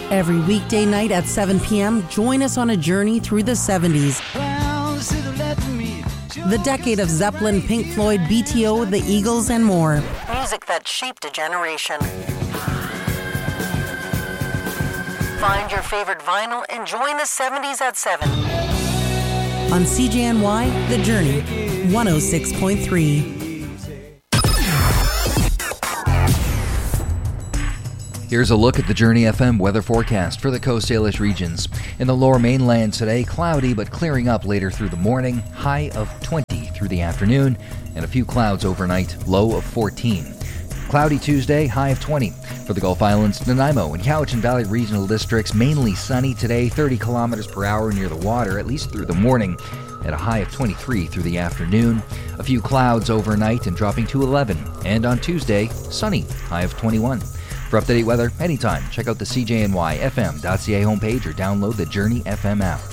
Every weekday night at 7 p.m., join us on a journey through the 70s. The decade of Zeppelin, Pink Floyd, BTO, the Eagles, and more. Music that shaped a generation. Find your favorite vinyl and join the 70s at 7. On CJNY, The Journey, 106.3. Here's a look at the Journey FM weather forecast for the Coast Salish regions. In the lower mainland today, cloudy but clearing up later through the morning, high of 20 through the afternoon, and a few clouds overnight, low of 14. Cloudy Tuesday, high of 20. For the Gulf Islands, Nanaimo and Cowichan Valley regional districts, mainly sunny today, 30 kilometers per hour near the water, at least through the morning, at a high of 23 through the afternoon. A few clouds overnight and dropping to 11. And on Tuesday, sunny, high of 21. For up-to-date weather, anytime, check out the CJNYFM.ca homepage or download the Journey FM app.